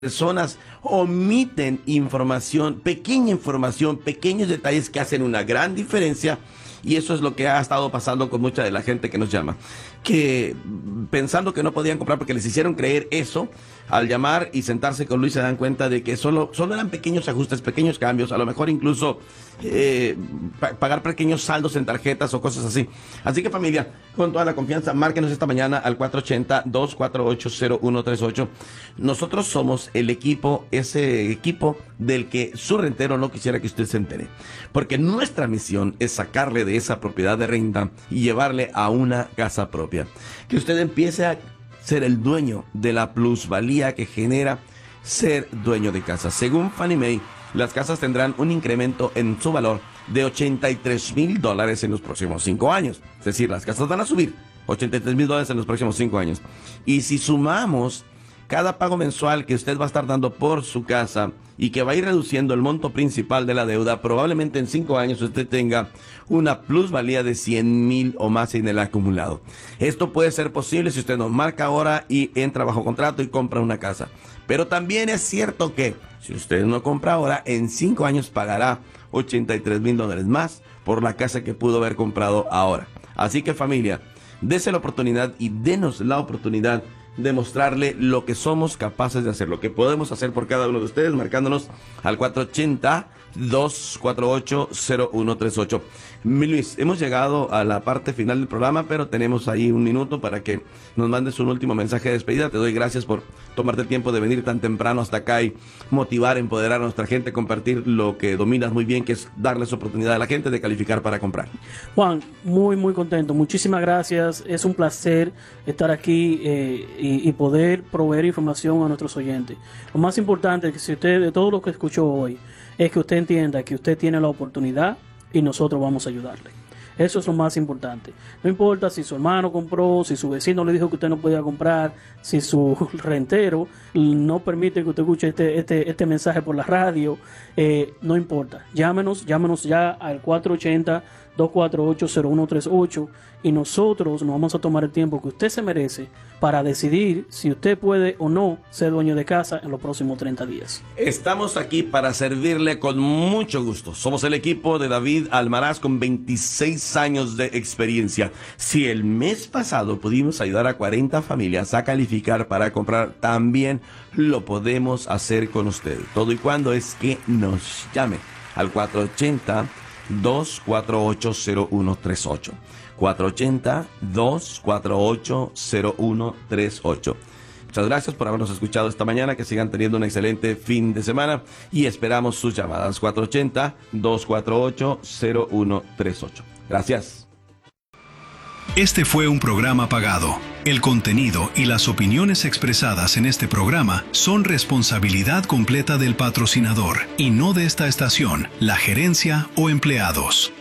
personas omiten información, pequeños detalles que hacen una gran diferencia. Y eso es lo que ha estado pasando con mucha de la gente que nos llama, que pensando que no podían comprar porque les hicieron creer eso, al llamar y sentarse con Luis se dan cuenta de que solo eran pequeños ajustes, pequeños cambios, a lo mejor incluso pagar pequeños saldos en tarjetas o cosas así. Así que, familia, con toda la confianza, márquenos esta mañana al 480-248-0138. Nosotros somos el equipo, ese equipo del que su rentero no quisiera que usted se entere, porque nuestra misión es sacarle de esa propiedad de renta y llevarle a una casa propia, que usted empiece a ser el dueño de la plusvalía que genera ser dueño de casa. Según Fannie Mae, las casas tendrán un incremento en su valor de $83,000 en los próximos 5 años. Es decir, las casas van a subir $83,000 en los próximos 5 años. Y si sumamos cada pago mensual que usted va a estar dando por su casa y que va a ir reduciendo el monto principal de la deuda, probablemente en 5 años usted tenga una plusvalía de $100,000 o más en el acumulado. Esto puede ser posible si usted nos marca ahora y entra bajo contrato y compra una casa. Pero también es cierto que si usted no compra ahora, en 5 años pagará $83,000 más por la casa que pudo haber comprado ahora. Así que, familia, dese la oportunidad y denos la oportunidad de mostrarle lo que somos capaces de hacer, lo que podemos hacer por cada uno de ustedes, marcándonos al 480-248-0138. Mi Luis, hemos llegado a la parte final del programa, pero tenemos ahí un minuto para que nos mandes un último mensaje de despedida. Te doy gracias por tomarte el tiempo de venir tan temprano hasta acá y motivar, empoderar a nuestra gente, compartir lo que dominas muy bien, que es darles oportunidad a la gente de calificar para comprar. Juan, muy contento. Muchísimas gracias. Es un placer estar aquí y poder proveer información a nuestros oyentes. Lo más importante es que si usted, de todo lo que escuchó hoy, es que usted entienda que usted tiene la oportunidad y nosotros vamos a ayudarle. Eso es lo más importante. No importa si su hermano compró, si su vecino le dijo que usted no podía comprar, si su rentero no permite que usted escuche este mensaje por la radio, no importa. Llámenos ya al 480-248-0138 y nosotros nos vamos a tomar el tiempo que usted se merece para decidir si usted puede o no ser dueño de casa en los próximos 30 días. Estamos aquí para servirle con mucho gusto. Somos el equipo de David Almaraz con 26 años de experiencia. Si el mes pasado pudimos ayudar a 40 familias a calificar para comprar, también lo podemos hacer con usted. Todo y cuando es que nos llame al 480-248-0138. 480-248-0138. Muchas gracias por habernos escuchado esta mañana. Que sigan teniendo un excelente fin de semana y esperamos sus llamadas. 480-248-0138. Gracias. Este fue un programa pagado. El contenido y las opiniones expresadas en este programa son responsabilidad completa del patrocinador y no de esta estación, la gerencia o empleados.